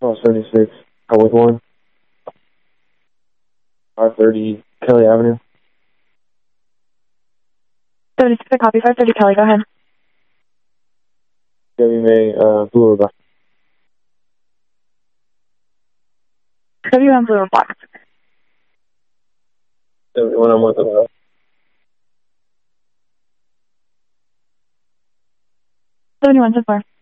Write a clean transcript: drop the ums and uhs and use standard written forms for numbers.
Oh, 76, with 1. 530 Kelly Avenue. 76, I copy. 530 Kelly, go ahead. WMA, blue or black? WM blue or black? 71 on with the 71 so far.